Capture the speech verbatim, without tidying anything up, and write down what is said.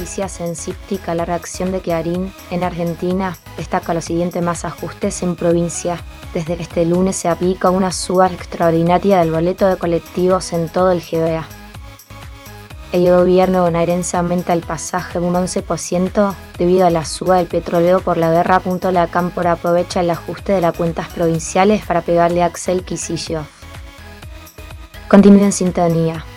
Noticias en Cíptica, la reacción de Clarín en Argentina destaca los siguientes más ajustes en provincia. Desde este lunes se aplica una suba extraordinaria del boleto de colectivos en todo el G B A. El gobierno bonaerense aumenta el pasaje un once por ciento debido a la suba del petróleo por la guerra. La Cámpora aprovecha el ajuste de las cuentas provinciales para pegarle a Axel Kicillof. Continúen en sintonía.